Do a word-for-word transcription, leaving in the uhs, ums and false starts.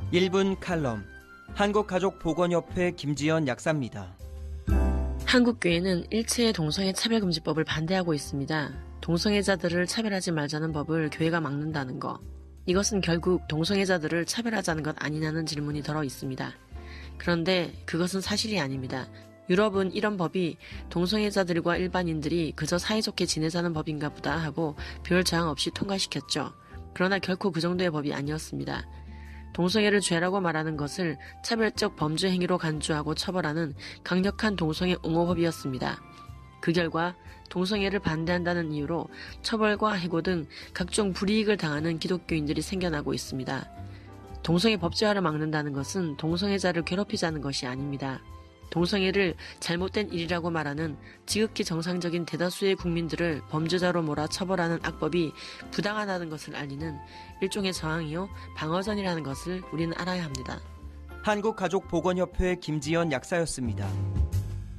일 분 칼럼, 한국가족보건협회 김지연 약사입니다. 한국교회는 일체의 동성애 차별금지법을 반대하고 있습니다. 동성애자들을 차별하지 말자는 법을 교회가 막는다는 것. 이것은 결국 동성애자들을 차별하자는 것 아니냐는 질문이 덜어 있습니다. 그런데 그것은 사실이 아닙니다. 유럽은 이런 법이 동성애자들과 일반인들이 그저 사이좋게 지내자는 법인가 보다 하고 별 저항 없이 통과시켰죠. 그러나 결코 그 정도의 법이 아니었습니다. 동성애를 죄라고 말하는 것을 차별적 범죄 행위로 간주하고 처벌하는 강력한 동성애 옹호법이었습니다. 그 결과 동성애를 반대한다는 이유로 처벌과 해고 등 각종 불이익을 당하는 기독교인들이 생겨나고 있습니다. 동성애 법제화를 막는다는 것은 동성애자를 괴롭히자는 것이 아닙니다. 동성애를 잘못된 일이라고 말하는 지극히 정상적인 대다수의 국민들을 범죄자로 몰아 처벌하는 악법이 부당하다는 것을 알리는 일종의 저항이요 방어전이라는 것을 우리는 알아야 합니다. 한국가족보건협회 김지연 약사였습니다.